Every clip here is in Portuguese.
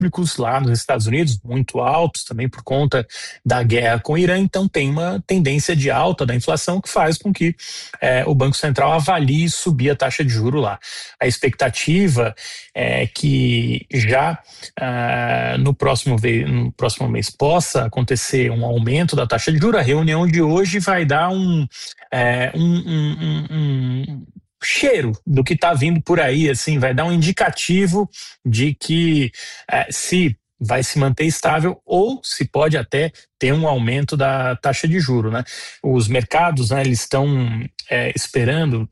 públicos lá nos Estados Unidos, muito altos também por conta da guerra com o Irã. Então tem uma tendência de alta da inflação que faz com que o Banco Central avalie subir a taxa de juros lá. A expectativa é que já no próximo mês possa acontecer um aumento da taxa de juros. A reunião de hoje vai dar um cheiro do que está vindo por aí, assim, vai dar um indicativo de que se vai se manter estável ou se pode até ter um aumento da taxa de juros, né? Os mercados, né, eles estão esperando,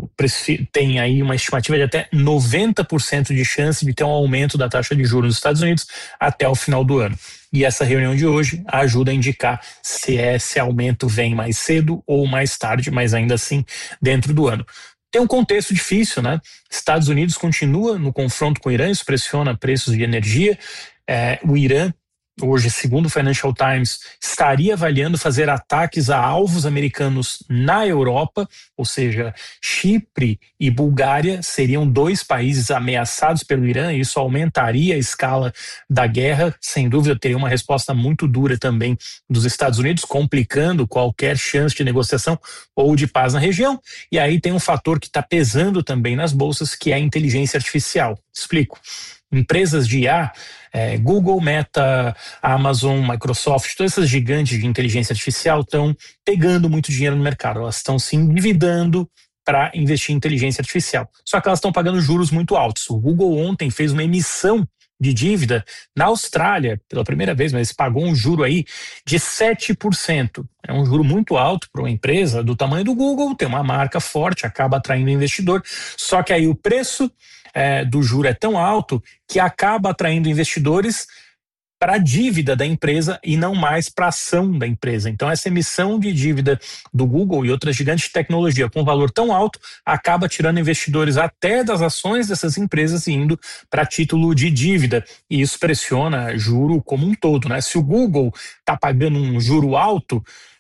tem aí uma estimativa de até 90% de chance de ter um aumento da taxa de juros nos Estados Unidos até o final do ano. E essa reunião de hoje ajuda a indicar se esse aumento vem mais cedo ou mais tarde, mas ainda assim dentro do ano. Tem um contexto difícil, né? Estados Unidos continua no confronto com o Irã, isso pressiona preços de energia. O Irã, hoje, segundo o Financial Times, estaria avaliando fazer ataques a alvos americanos na Europa, ou seja, Chipre e Bulgária seriam 2 países ameaçados pelo Irã, e isso aumentaria a escala da guerra. Sem dúvida, teria uma resposta muito dura também dos Estados Unidos, complicando qualquer chance de negociação ou de paz na região. E aí tem um fator que está pesando também nas bolsas, que é a inteligência artificial. Explico. Empresas de IA, Google, Meta, Amazon, Microsoft, todas essas gigantes de inteligência artificial estão pegando muito dinheiro no mercado. Elas estão se endividando para investir em inteligência artificial. Só que elas estão pagando juros muito altos. O Google ontem fez uma emissão de dívida na Austrália, pela primeira vez, mas pagou um juro aí de 7%. É um juro muito alto para uma empresa do tamanho do Google, tem uma marca forte, acaba atraindo investidor. Só que aí o preço do juro é tão alto que acaba atraindo investidores para a dívida da empresa e não mais para a ação da empresa. Então essa emissão de dívida do Google e outras gigantes de tecnologia com valor tão alto acaba tirando investidores até das ações dessas empresas e indo para título de dívida. E isso pressiona juro como um todo, né? Se o Google está pagando um juro alto,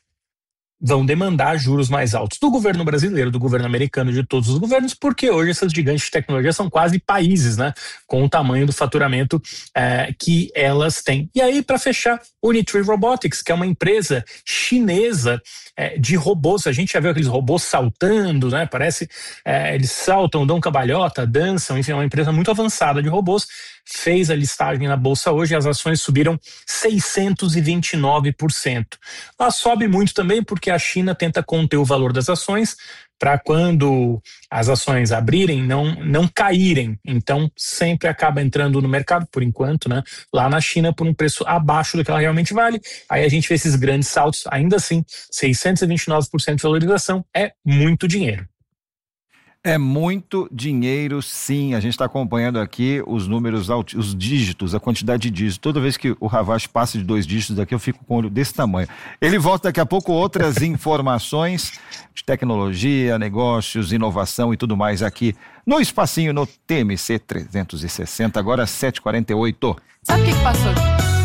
vão demandar juros mais altos do governo brasileiro, do governo americano, de todos os governos, porque hoje essas gigantes de tecnologia são quase países, né, com o tamanho do faturamento que elas têm. E aí, para fechar, Unitree Robotics, que é uma empresa chinesa de robôs. A gente já viu aqueles robôs saltando, né? Parece, eles saltam, dão cambalhota, dançam, enfim, é uma empresa muito avançada de robôs. Fez a listagem na bolsa hoje e as ações subiram 629%. Ela sobe muito também porque a China tenta conter o valor das ações para quando as ações abrirem não caírem. Então sempre acaba entrando no mercado, por enquanto, né, lá na China por um preço abaixo do que ela realmente vale. Aí a gente vê esses grandes saltos. Ainda assim, 629% de valorização é muito dinheiro. É muito dinheiro, sim. A gente está acompanhando aqui os números, os dígitos, a quantidade de dígitos. Toda vez que o Ravache passa de 2 dígitos aqui, eu fico com o olho desse tamanho. Ele volta daqui a pouco, outras informações de tecnologia, negócios, inovação e tudo mais aqui no Espacinho, no TMC 360, agora 7h48. Sabe o que passou?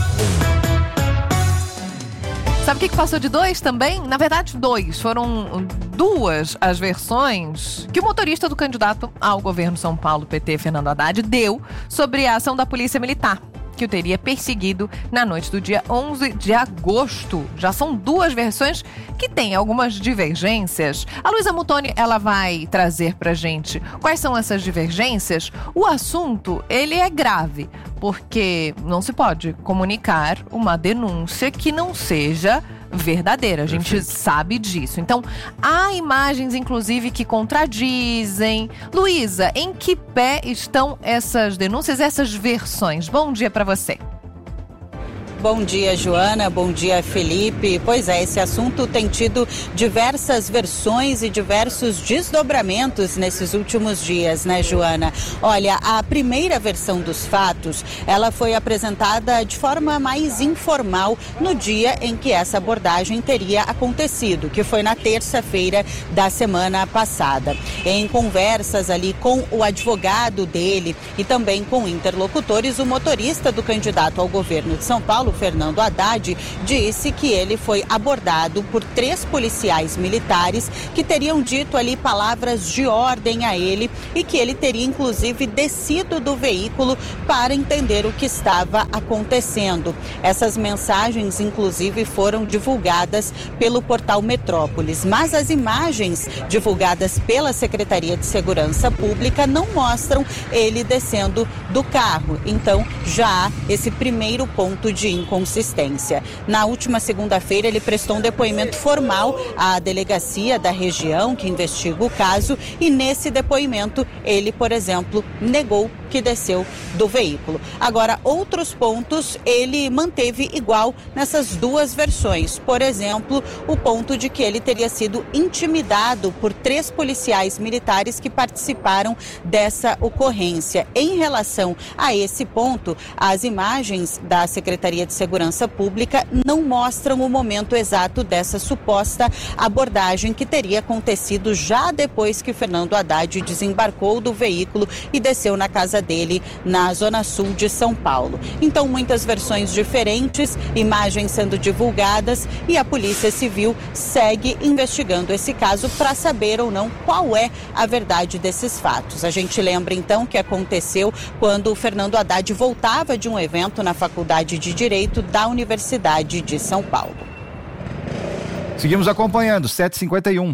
Sabe o que passou de 2 também? Na verdade, 2. Foram 2 as versões que o motorista do candidato ao governo São Paulo, PT, Fernando Haddad, deu sobre a ação da Polícia Militar, que o teria perseguido na noite do dia 11 de agosto. Já são 2 versões que têm algumas divergências. A Luísa Muttoni, ela vai trazer pra gente quais são essas divergências. O assunto, ele é grave, porque não se pode comunicar uma denúncia que não seja verdadeira, a gente sabe disso. Então, há imagens, inclusive, que contradizem. Luísa, em que pé estão essas denúncias, essas versões? Bom dia para você. Bom dia, Joana. Bom dia, Felipe. Pois é, esse assunto tem tido diversas versões e diversos desdobramentos nesses últimos dias, né, Joana? Olha, a primeira versão dos fatos, ela foi apresentada de forma mais informal no dia em que essa abordagem teria acontecido, que foi na terça-feira da semana passada. Em conversas ali com o advogado dele e também com interlocutores, o motorista do candidato ao governo de São Paulo, pelo Fernando Haddad, disse que ele foi abordado por 3 policiais militares que teriam dito ali palavras de ordem a ele e que ele teria inclusive descido do veículo para entender o que estava acontecendo. Essas mensagens inclusive foram divulgadas pelo portal Metrópolis, mas as imagens divulgadas pela Secretaria de Segurança Pública não mostram ele descendo do carro. Então já há esse primeiro ponto de inconsistência. Na última segunda-feira ele prestou um depoimento formal à delegacia da região que investiga o caso e nesse depoimento ele, por exemplo, negou que desceu do veículo. Agora, outros pontos ele manteve igual nessas duas versões. Por exemplo, o ponto de que ele teria sido intimidado por 3 policiais militares que participaram dessa ocorrência. Em relação a esse ponto, as imagens da Secretaria de Segurança Pública não mostram o momento exato dessa suposta abordagem que teria acontecido já depois que Fernando Haddad desembarcou do veículo e desceu na casa dele na zona sul de São Paulo. Então, muitas versões diferentes, imagens sendo divulgadas e a Polícia Civil segue investigando esse caso para saber ou não qual é a verdade desses fatos. A gente lembra então que aconteceu quando o Fernando Haddad voltava de um evento na Faculdade de Direito da Universidade de São Paulo. Seguimos acompanhando, 7h51.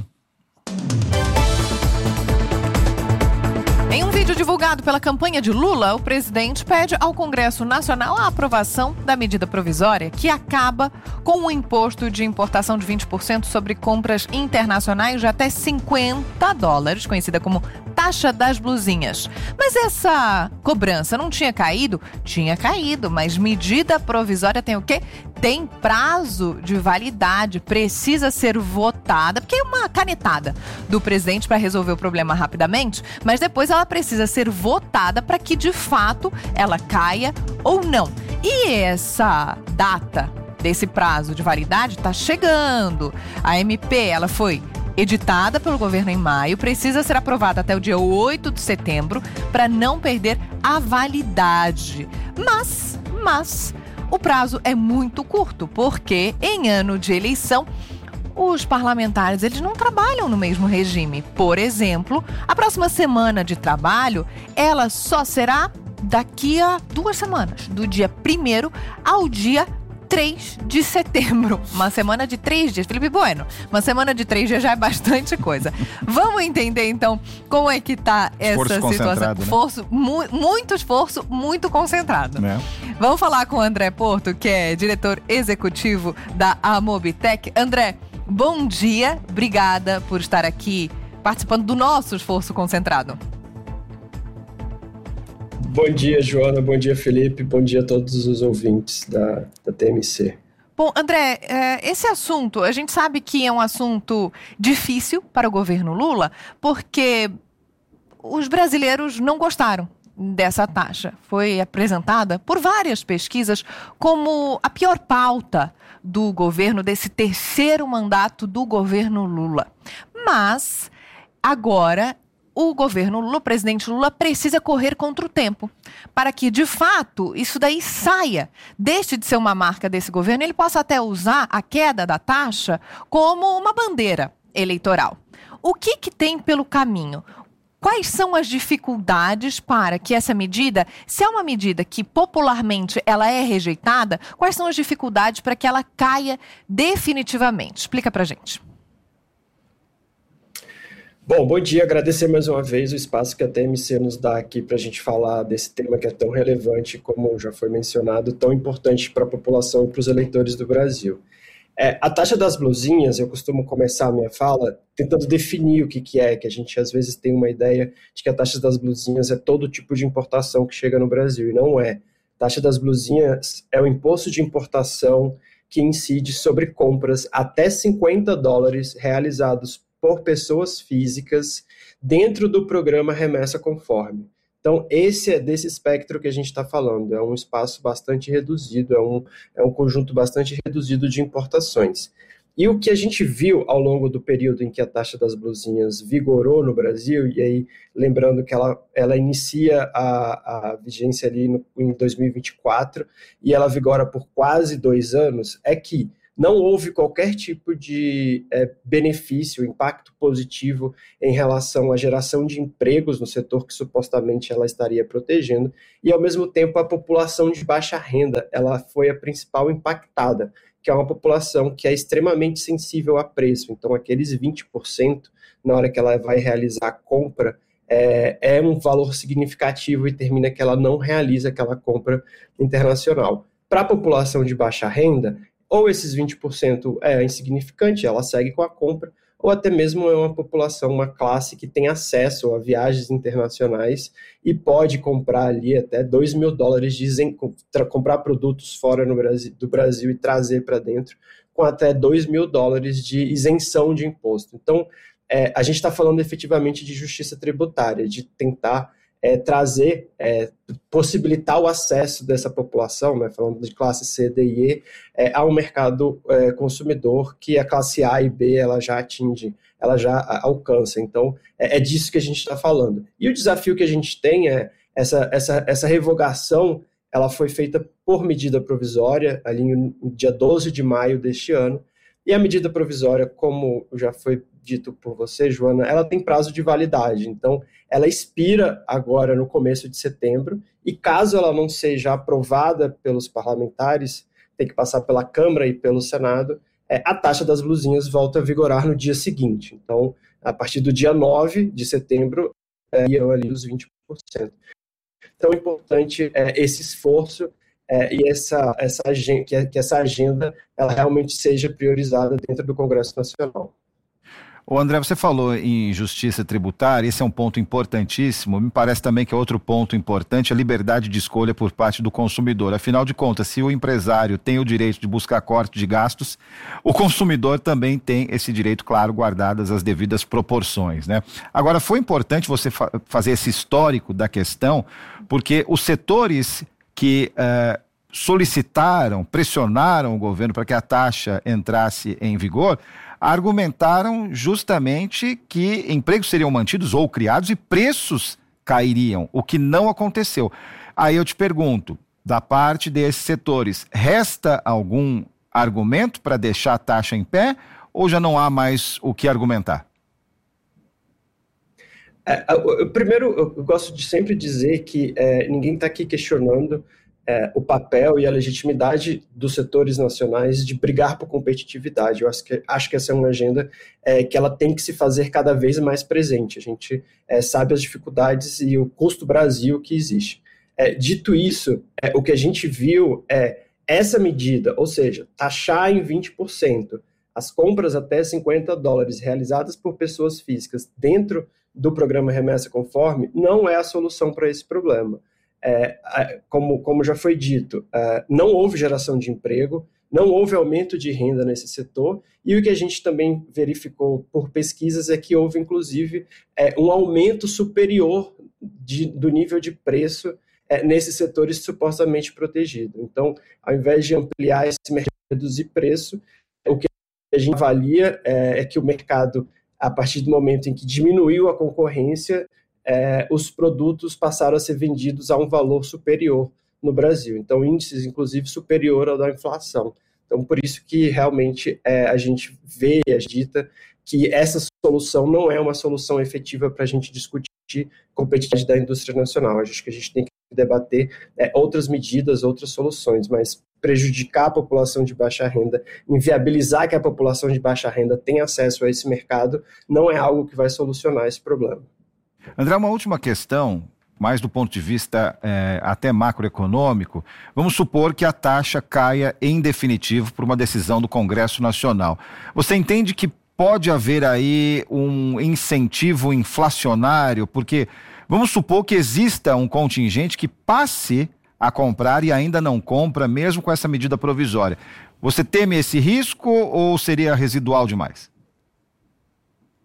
Em um vídeo divulgado pela campanha de Lula, o presidente pede ao Congresso Nacional a aprovação da medida provisória que acaba com o imposto de importação de 20% sobre compras internacionais de até $50, conhecida como taxa das blusinhas. Mas essa cobrança não tinha caído? Tinha caído, mas medida provisória tem o quê? Tem prazo de validade, precisa ser votada, porque é uma canetada do presidente para resolver o problema rapidamente, mas depois ela precisa ser votada para que de fato ela caia ou não. E essa data desse prazo de validade está chegando. A MP, ela foi editada pelo governo em maio, precisa ser aprovada até o dia 8 de setembro para não perder a validade. Mas o prazo é muito curto, porque em ano de eleição, os parlamentares eles não trabalham no mesmo regime. Por exemplo, a próxima semana de trabalho, ela só será daqui a 2 semanas, do dia 1º ao dia 3 de setembro. Uma semana de 3 dias. Felipe Bueno, uma semana de 3 dias já é bastante coisa. Vamos entender, então, como é que tá essa situação. Né? Muito esforço, muito concentrado. Vamos falar com o André Porto, que é diretor executivo da Amobitec. André, bom dia. Obrigada por estar aqui participando do nosso esforço concentrado. Bom dia, Joana. Bom dia, Felipe. Bom dia a todos os ouvintes da TMC. Bom, André, esse assunto, a gente sabe que é um assunto difícil para o governo Lula, porque os brasileiros não gostaram dessa taxa. Foi apresentada por várias pesquisas como a pior pauta do governo, desse terceiro mandato do governo Lula. Mas, agora, o governo Lula, o presidente Lula, precisa correr contra o tempo para que, de fato, isso daí saia, deixe de ser uma marca desse governo, ele possa até usar a queda da taxa como uma bandeira eleitoral. O que tem pelo caminho? Quais são as dificuldades para que essa medida, se é uma medida que popularmente ela é rejeitada, quais são as dificuldades para que ela caia definitivamente? Explica pra gente. Bom dia, agradecer mais uma vez o espaço que a TMC nos dá aqui para a gente falar desse tema que é tão relevante, como já foi mencionado, tão importante para a população e para os eleitores do Brasil. A taxa das blusinhas, eu costumo começar a minha fala tentando definir o que é, que a gente às vezes tem uma ideia de que a taxa das blusinhas é todo tipo de importação que chega no Brasil, e não é. A taxa das blusinhas é o imposto de importação que incide sobre compras até $50 realizados por pessoas físicas dentro do programa Remessa Conforme. Então, esse é desse espectro que a gente está falando, é um espaço bastante reduzido, é um conjunto bastante reduzido de importações. E o que a gente viu ao longo do período em que a taxa das blusinhas vigorou no Brasil, e aí lembrando que ela inicia a vigência ali em 2024 e ela vigora por quase 2 anos, é que não houve qualquer tipo de benefício, impacto positivo em relação à geração de empregos no setor que supostamente ela estaria protegendo, e ao mesmo tempo a população de baixa renda ela foi a principal impactada, que é uma população que é extremamente sensível a preço. Então aqueles 20%, na hora que ela vai realizar a compra, é um valor significativo e termina que ela não realiza aquela compra internacional. Para a população de baixa renda, ou esses 20% é insignificante, ela segue com a compra, ou até mesmo é uma população, uma classe que tem acesso a viagens internacionais e pode comprar ali até $2.000, comprar produtos fora do Brasil e trazer para dentro, com até $2.000 de isenção de imposto. Então, a gente está falando efetivamente de justiça tributária, de tentar trazer, possibilitar o acesso dessa população, né, falando de classe C, D e E, ao mercado consumidor que a classe A e B ela já atinge, ela já alcança. Então, é disso que a gente está falando. E o desafio que a gente tem é essa revogação, ela foi feita por medida provisória, ali no dia 12 de maio deste ano, e a medida provisória, como já foi dito por você, Joana, ela tem prazo de validade. Então, ela expira agora no começo de setembro, e caso ela não seja aprovada pelos parlamentares, tem que passar pela Câmara e pelo Senado, a taxa das blusinhas volta a vigorar no dia seguinte. Então, a partir do dia 9 de setembro, iam ali os 20%. Então, é importante esse esforço e que essa agenda ela realmente seja priorizada dentro do Congresso Nacional. Ô André, você falou em justiça tributária, esse é um ponto importantíssimo, me parece também que é outro ponto importante, a liberdade de escolha por parte do consumidor. Afinal de contas, se o empresário tem o direito de buscar corte de gastos, o consumidor também tem esse direito, claro, guardadas as devidas proporções, né? Agora, foi importante você fazer esse histórico da questão, porque os setores que solicitaram, pressionaram o governo para que a taxa entrasse em vigor, argumentaram justamente que empregos seriam mantidos ou criados e preços cairiam, o que não aconteceu. Aí eu te pergunto, da parte desses setores, resta algum argumento para deixar a taxa em pé ou já não há mais o que argumentar? Primeiro, eu gosto de sempre dizer que ninguém está aqui questionando o papel e a legitimidade dos setores nacionais de brigar por competitividade. Eu acho que essa é uma agenda que ela tem que se fazer cada vez mais presente. A gente sabe as dificuldades e o custo Brasil que existe. Dito isso, o que a gente viu essa medida, ou seja, taxar em 20% as compras até $50 realizadas por pessoas físicas dentro do programa Remessa Conforme, não é a solução para esse problema. Como já foi dito, não houve geração de emprego, não houve aumento de renda nesse setor, e o que a gente também verificou por pesquisas é que houve, inclusive, um aumento superior do nível de preço nesses setores supostamente protegidos. Então, ao invés de ampliar esse mercado e reduzir preço, o que a gente avalia é que o mercado, a partir do momento em que diminuiu a concorrência, os produtos passaram a ser vendidos a um valor superior no Brasil. Então, índices, inclusive, superior ao da inflação. Então, por isso que realmente a gente vê e agita que essa solução não é uma solução efetiva para a gente discutir competitividade da indústria nacional. Acho que a gente tem que debater outras medidas, outras soluções, mas prejudicar a população de baixa renda, inviabilizar que a população de baixa renda tenha acesso a esse mercado, não é algo que vai solucionar esse problema. André, uma última questão, mais do ponto de vista até macroeconômico. Vamos supor que a taxa caia em definitivo por uma decisão do Congresso Nacional. Você entende que pode haver aí um incentivo inflacionário? Porque vamos supor que exista um contingente que passe a comprar e ainda não compra, mesmo com essa medida provisória. Você teme esse risco ou seria residual demais?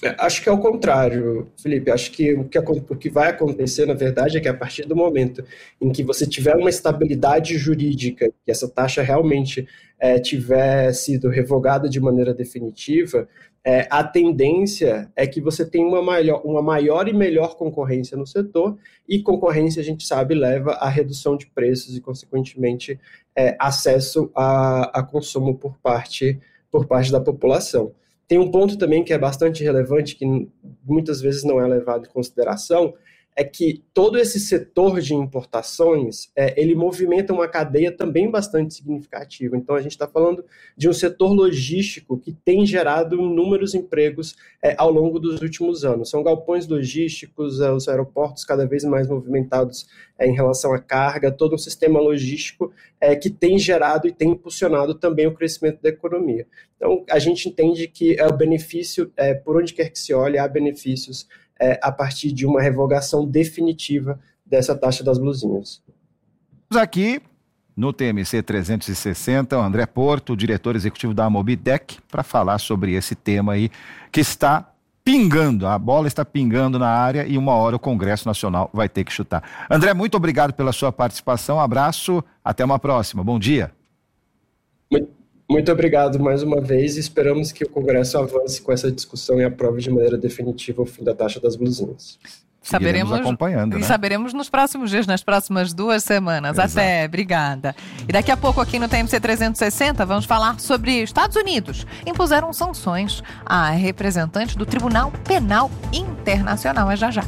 Acho que é o contrário, Felipe. Acho que o que vai acontecer, na verdade, é que a partir do momento em que você tiver uma estabilidade jurídica, que essa taxa realmente tiver sido revogada de maneira definitiva, a tendência é que você tenha uma maior e melhor concorrência no setor, e concorrência, a gente sabe, leva à redução de preços e, consequentemente, acesso a consumo por parte da população. Tem um ponto também que é bastante relevante, que muitas vezes não é levado em consideração, é que todo esse setor de importações, ele movimenta uma cadeia também bastante significativa. Então, a gente está falando de um setor logístico que tem gerado inúmeros empregos ao longo dos últimos anos. São galpões logísticos, os aeroportos cada vez mais movimentados em relação à carga, todo um sistema logístico que tem gerado e tem impulsionado também o crescimento da economia. Então, a gente entende que o benefício, por onde quer que se olhe, há benefícios a partir de uma revogação definitiva dessa taxa das blusinhas. Aqui no TMC 360, o André Porto, diretor executivo da Mobidec, para falar sobre esse tema aí que está pingando, a bola está pingando na área e uma hora o Congresso Nacional vai ter que chutar. André, muito obrigado pela sua participação, abraço, até uma próxima, bom dia. Muito obrigado mais uma vez e esperamos que o Congresso avance com essa discussão e aprove de maneira definitiva o fim da taxa das blusinhas. Saberemos acompanhando, né? Saberemos nos próximos dias, nas próximas 2 semanas. Exato. Até, obrigada. E daqui a pouco aqui no TMC 360 vamos falar sobre Estados Unidos. Impuseram sanções a representante do Tribunal Penal Internacional. É já já.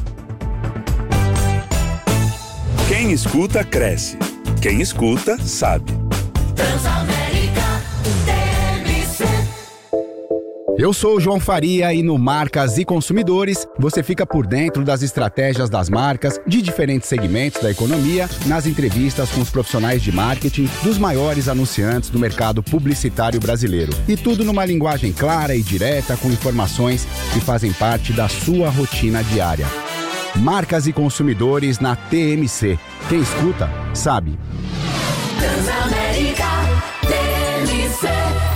Quem escuta, cresce. Quem escuta, sabe. Eu sou o João Faria e no Marcas e Consumidores você fica por dentro das estratégias das marcas de diferentes segmentos da economia, nas entrevistas com os profissionais de marketing dos maiores anunciantes do mercado publicitário brasileiro. E tudo numa linguagem clara e direta, com informações que fazem parte da sua rotina diária. Marcas e Consumidores na TMC. Quem escuta, sabe. Transamérica TMC.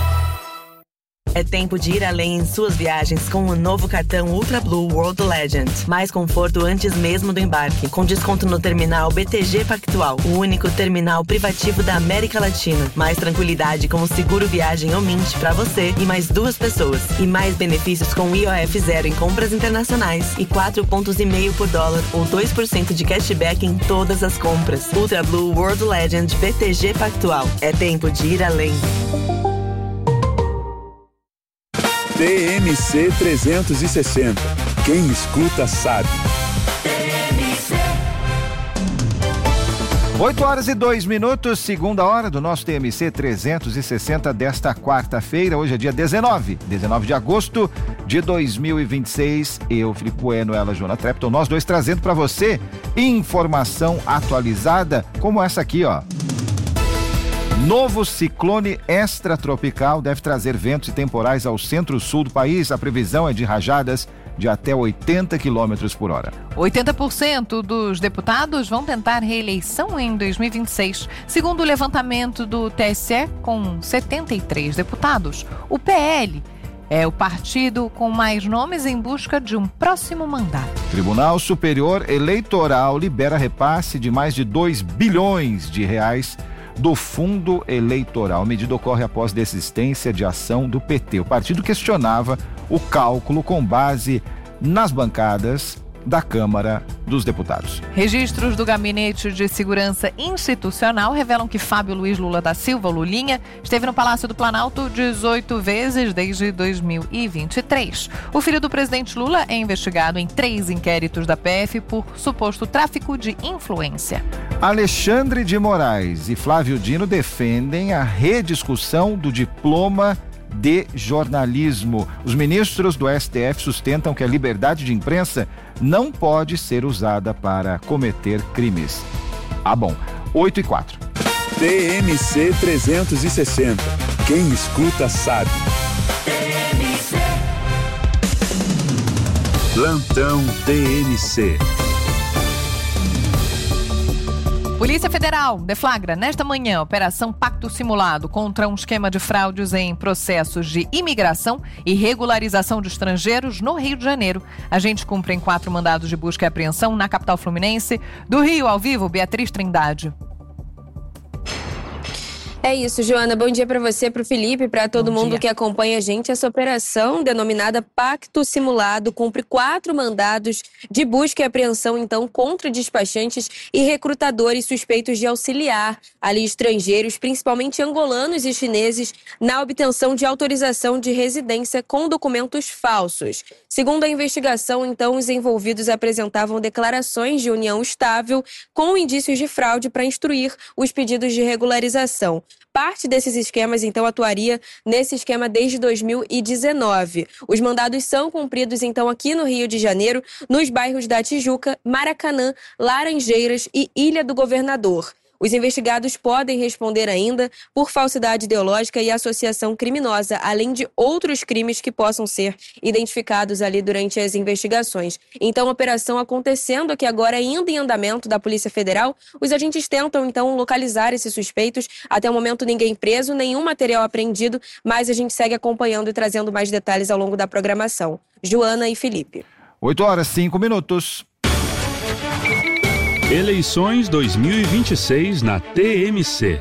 É tempo de ir além em suas viagens com o novo cartão Ultra Blue World Legend. Mais conforto antes mesmo do embarque, com desconto no terminal BTG Pactual, o único terminal privativo da América Latina. Mais tranquilidade com o seguro viagem Omint para você e mais 2 pessoas. E mais benefícios com IOF zero em compras internacionais e 4,5 pontos por dólar ou 2% de cashback em todas as compras. Ultra Blue World Legend BTG Pactual. É tempo de ir além. TMC 360. Quem escuta, sabe. 8h02, segunda hora do nosso TMC 360 desta quarta-feira. Hoje é dia 19 de agosto de 2026. Eu, Felipe Bueno, ela, Joana Trepton, nós dois trazendo para você informação atualizada como essa aqui, ó. Novo ciclone extratropical deve trazer ventos e temporais ao centro-sul do país. A previsão é de rajadas de até 80 km por hora. 80% dos deputados vão tentar reeleição em 2026, segundo o levantamento do TSE, com 73 deputados. O PL é o partido com mais nomes em busca de um próximo mandato. Tribunal Superior Eleitoral libera repasse de mais de 2 bilhões de reais do fundo eleitoral. A medida ocorre após desistência de ação do PT. O partido questionava o cálculo com base nas bancadas da Câmara dos Deputados. Registros do Gabinete de Segurança Institucional revelam que Fábio Luiz Lula da Silva, Lulinha, esteve no Palácio do Planalto 18 vezes desde 2023. O filho do presidente Lula é investigado em 3 inquéritos da PF por suposto tráfico de influência. Alexandre de Moraes e Flávio Dino defendem a rediscussão do diploma de jornalismo. Os ministros do STF sustentam que a liberdade de imprensa não pode ser usada para cometer crimes. Ah, bom. 8h04. TMC 360. Quem escuta, sabe. Plantão TMC. Polícia Federal deflagra nesta manhã Operação Pacto Simulado contra um esquema de fraudes em processos de imigração e regularização de estrangeiros no Rio de Janeiro. Agentes cumprem 4 mandados de busca e apreensão na capital fluminense. Do Rio, ao vivo, Beatriz Trindade. É isso, Joana. Bom dia para você, para o Felipe, para todo mundo que acompanha a gente. Essa operação, denominada Pacto Simulado, cumpre 4 mandados de busca e apreensão, então, contra despachantes e recrutadores suspeitos de auxiliar ali estrangeiros, principalmente angolanos e chineses, na obtenção de autorização de residência com documentos falsos. Segundo a investigação, então, os envolvidos apresentavam declarações de união estável com indícios de fraude para instruir os pedidos de regularização. Parte desses esquemas, então, atuaria nesse esquema desde 2019. Os mandados são cumpridos, então, aqui no Rio de Janeiro, nos bairros da Tijuca, Maracanã, Laranjeiras e Ilha do Governador. Os investigados podem responder ainda por falsidade ideológica e associação criminosa, além de outros crimes que possam ser identificados ali durante as investigações. Então, a operação acontecendo aqui agora, ainda em andamento da Polícia Federal, os agentes tentam, então, localizar esses suspeitos. Até o momento, ninguém preso, nenhum material apreendido, mas a gente segue acompanhando e trazendo mais detalhes ao longo da programação. Joana e Felipe. 8h05. Eleições 2026 na TMC.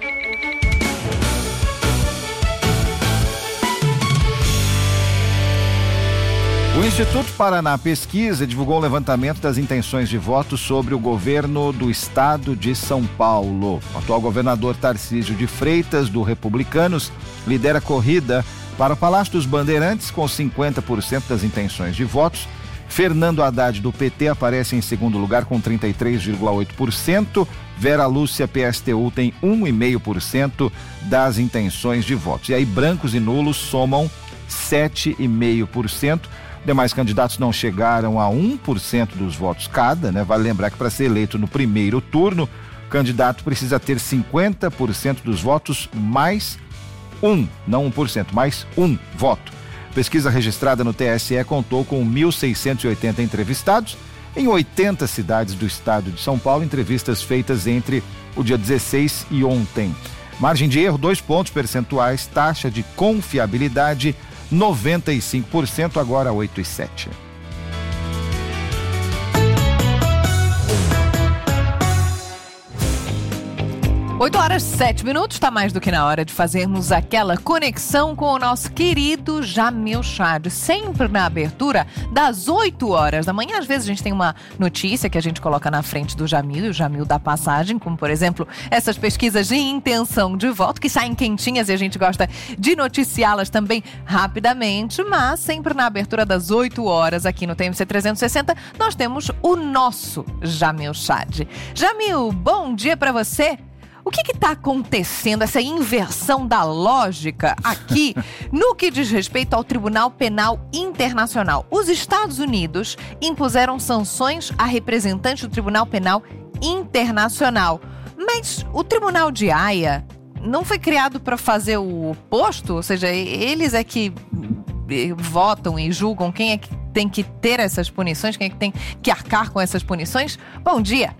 O Instituto Paraná Pesquisa divulgou um levantamento das intenções de voto sobre o governo do estado de São Paulo. O atual governador Tarcísio de Freitas, do Republicanos, lidera a corrida para o Palácio dos Bandeirantes com 50% das intenções de votos. Fernando Haddad, do PT, aparece em segundo lugar com 33,8%. Vera Lúcia, PSTU, tem 1,5% das intenções de votos. E aí, brancos e nulos somam 7,5%. Demais candidatos não chegaram a 1% dos votos cada, né? Vale lembrar que para ser eleito no primeiro turno, o candidato precisa ter 50% dos votos mais não 1%, mais um voto. Pesquisa registrada no TSE contou com 1.680 entrevistados em 80 cidades do estado de São Paulo, entrevistas feitas entre o dia 16 e ontem. Margem de erro, 2 pontos percentuais, taxa de confiabilidade, 95%, agora 8,7%. 8h07, está mais do que na hora de fazermos aquela conexão com o nosso querido Jamil Chad, sempre na abertura das 8h da manhã. Às vezes a gente tem uma notícia que a gente coloca na frente do Jamil, e o Jamil dá passagem, como por exemplo essas pesquisas de intenção de voto, que saem quentinhas e a gente gosta de noticiá-las também rapidamente, mas sempre na abertura das 8h aqui no TMC 360, nós temos o nosso Jamil Chad. Jamil, bom dia para você. O que está acontecendo, essa inversão da lógica aqui no que diz respeito ao Tribunal Penal Internacional? Os Estados Unidos impuseram sanções a representantes do Tribunal Penal Internacional, mas o Tribunal de Haia não foi criado para fazer o oposto? Ou seja, eles é que votam e julgam quem é que tem que ter essas punições, quem é que tem que arcar com essas punições? Bom dia!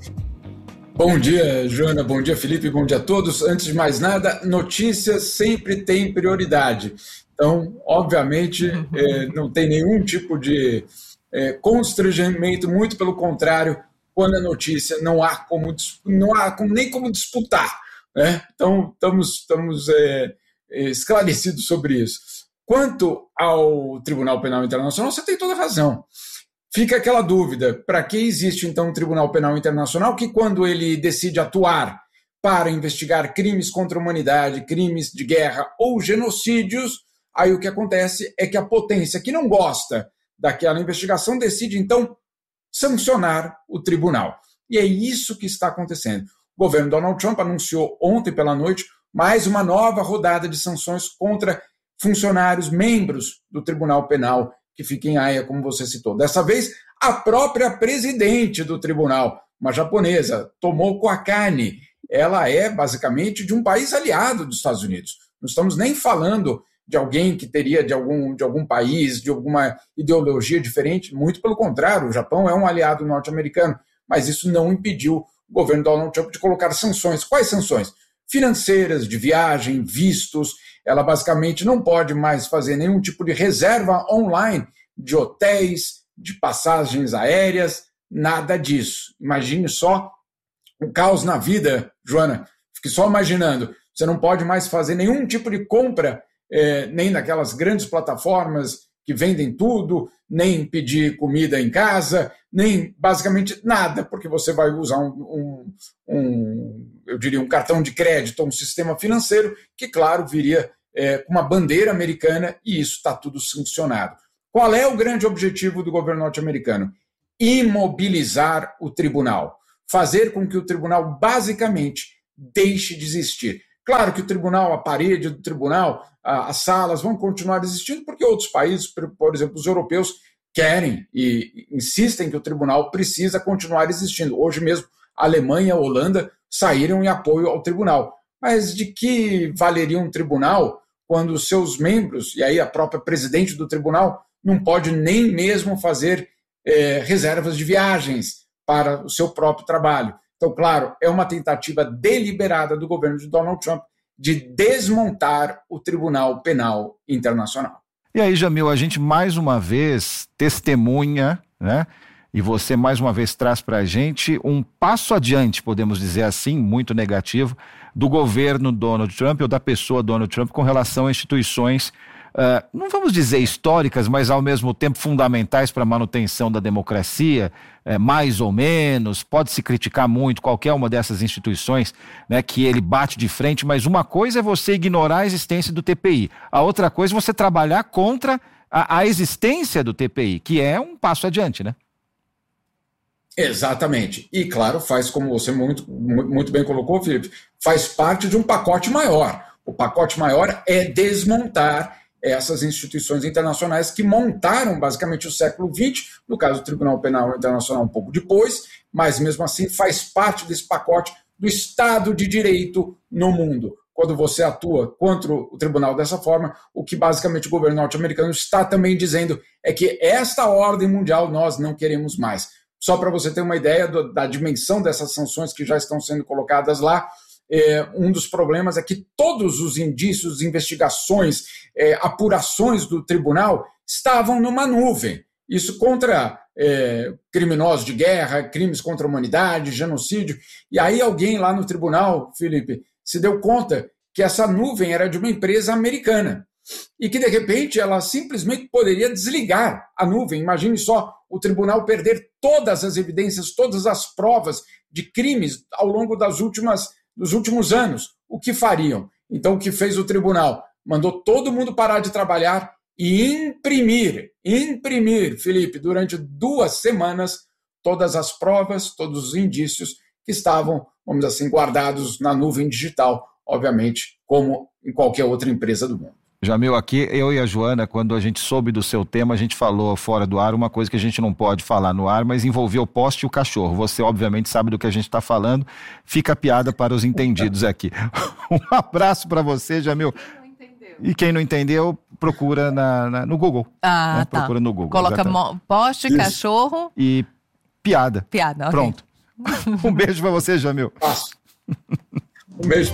Bom dia, Joana, bom dia, Felipe, bom dia a todos. Antes de mais nada, notícias sempre têm prioridade. Então, obviamente, não tem nenhum tipo de constrangimento, muito pelo contrário, quando a notícia não há nem como disputar, né? Então, estamos esclarecidos sobre isso. Quanto ao Tribunal Penal Internacional, você tem toda a razão. Fica aquela dúvida, para que existe então um Tribunal Penal Internacional que, quando ele decide atuar para investigar crimes contra a humanidade, crimes de guerra ou genocídios, aí o que acontece é que a potência que não gosta daquela investigação decide então sancionar o tribunal. E é isso que está acontecendo. O governo Donald Trump anunciou ontem pela noite mais uma nova rodada de sanções contra funcionários, membros do Tribunal Penal que fica em Haia, como você citou. Dessa vez, a própria presidente do tribunal, uma japonesa, Tomoko Akane, ela é basicamente de um país aliado dos Estados Unidos. Não estamos nem falando de alguém que teria de algum país, de alguma ideologia diferente, muito pelo contrário, o Japão é um aliado norte-americano, mas isso não impediu o governo Donald Trump de colocar sanções. Quais sanções? Financeiras, de viagem, vistos. Ela basicamente não pode mais fazer nenhum tipo de reserva online de hotéis, de passagens aéreas, nada disso. Imagine só o caos na vida, Joana. Fique só imaginando. Você não pode mais fazer nenhum tipo de compra, nem naquelas grandes plataformas que vendem tudo, nem pedir comida em casa, nem basicamente nada, porque você vai usar eu diria, um cartão de crédito, um sistema financeiro que, claro, viria com uma bandeira americana, e isso está tudo sancionado. Qual é o grande objetivo do governo norte-americano? Imobilizar o tribunal, fazer com que o tribunal basicamente deixe de existir. Claro que o tribunal, a parede do tribunal, as salas vão continuar existindo, porque outros países, por exemplo, os europeus, querem e insistem que o tribunal precisa continuar existindo. Hoje mesmo, a Alemanha e a Holanda saíram em apoio ao tribunal. Mas de que valeria um tribunal quando os seus membros, e aí a própria presidente do tribunal, não pode nem mesmo fazer reservas de viagens para o seu próprio trabalho? Então, claro, é uma tentativa deliberada do governo de Donald Trump de desmontar o Tribunal Penal Internacional. E aí, Jamil, a gente mais uma vez testemunha, né? E você mais uma vez traz para a gente um passo adiante, podemos dizer assim, muito negativo, do governo Donald Trump ou da pessoa Donald Trump com relação a instituições, não vamos dizer históricas, mas ao mesmo tempo fundamentais para a manutenção da democracia, mais ou menos. Pode-se criticar muito qualquer uma dessas instituições, né, que ele bate de frente, mas uma coisa é você ignorar a existência do TPI, a outra coisa é você trabalhar contra a existência do TPI, que é um passo adiante, né? Exatamente. E, claro, faz, como você muito bem colocou, Felipe, faz parte de um pacote maior. O pacote maior é desmontar essas instituições internacionais que montaram basicamente o século XX, no caso do Tribunal Penal Internacional um pouco depois, mas mesmo assim faz parte desse pacote do Estado de Direito no mundo. Quando você atua contra o tribunal dessa forma, o que basicamente o governo norte-americano está também dizendo é que esta ordem mundial nós não queremos mais. Só para você ter uma ideia da dimensão dessas sanções que já estão sendo colocadas lá, um dos problemas é que todos os indícios, investigações, apurações do tribunal estavam numa nuvem. Isso contra criminosos de guerra, crimes contra a humanidade, genocídio. E aí alguém lá no tribunal, Felipe, se deu conta que essa nuvem era de uma empresa americana e que, de repente, ela simplesmente poderia desligar a nuvem. Imagine só o tribunal perder todas as evidências, todas as provas de crimes ao longo dos últimos anos. O que fariam? Então, o que fez o tribunal? Mandou todo mundo parar de trabalhar e imprimir, Felipe, durante 2 semanas, todas as provas, todos os indícios que estavam, vamos dizer assim, guardados na nuvem digital, obviamente, como em qualquer outra empresa do mundo. Jamil, aqui eu e a Joana, quando a gente soube do seu tema, a gente falou fora do ar uma coisa que a gente não pode falar no ar, mas envolveu o poste e o cachorro. Você obviamente sabe do que a gente está falando, fica a piada para os entendidos aqui. Um abraço para você, Jamil. E quem não entendeu, procura no Google. Tá. Procura no Google. Coloca poste, isso. Cachorro e piada. Piada, ok. Pronto. Um beijo para você, Jamil. Um beijo.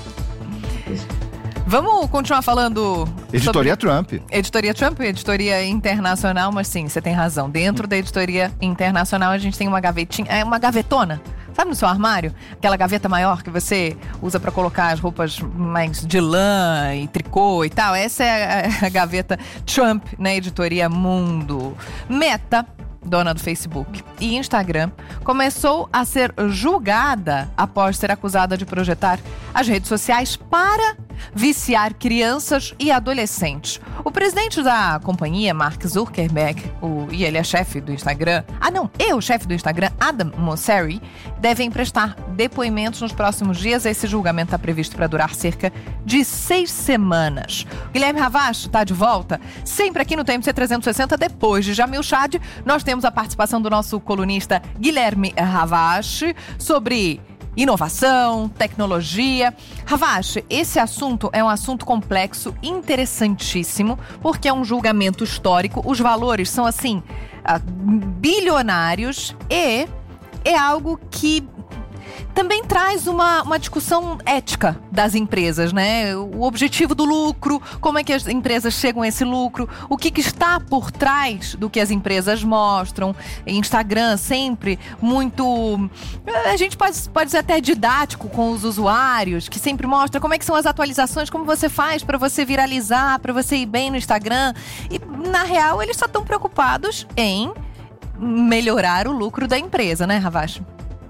Vamos continuar falando Editoria Trump. Editoria Trump, editoria internacional, mas sim, você tem razão. Dentro da editoria internacional a gente tem uma gavetinha, uma gavetona. Sabe no seu armário? Aquela gaveta maior que você usa para colocar as roupas mais de lã e tricô e tal. Essa é a gaveta Trump na editoria Mundo. Meta, dona do Facebook e Instagram, começou a ser julgada após ser acusada de projetar as redes sociais para viciar crianças e adolescentes. O presidente da companhia, Mark Zuckerberg, e ele é chefe do Instagram, o chefe do Instagram, Adam Mosseri, devem prestar depoimentos nos próximos dias. Esse julgamento está previsto para durar cerca de 6 semanas. Guilherme Ravache está de volta, sempre aqui no TMC 360, depois de Jamil Chad. Nós temos a participação do nosso colunista Guilherme Ravache sobre inovação, tecnologia. Ravache, esse assunto é um assunto complexo, interessantíssimo, porque é um julgamento histórico. Os valores são, assim, bilionários e é algo que também traz uma discussão ética das empresas, né? O objetivo do lucro, como é que as empresas chegam a esse lucro, o que está por trás do que as empresas mostram. Instagram sempre muito... A gente pode ser até didático com os usuários, que sempre mostra como é que são as atualizações, como você faz para você viralizar, para você ir bem no Instagram. E, na real, eles só estão preocupados em melhorar o lucro da empresa, né, Ravache?